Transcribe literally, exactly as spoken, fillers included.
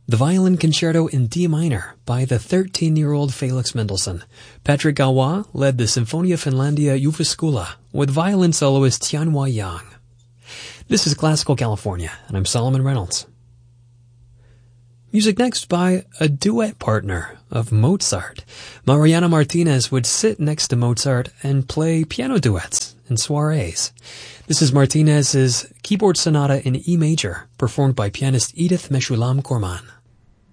The Violin Concerto in D minor by the thirteen-year-old Felix Mendelssohn. Patrick Galois led the Sinfonia Finlandia Jyväskylä with violin soloist Tianhua Yang. This is Classical California, and I'm Solomon Reynolds. Music next by a duet partner of Mozart. Mariana Martinez would sit next to Mozart and play piano duets in soirees. This is Martinez's keyboard sonata in E major, performed by pianist Edith Meshulam Korman.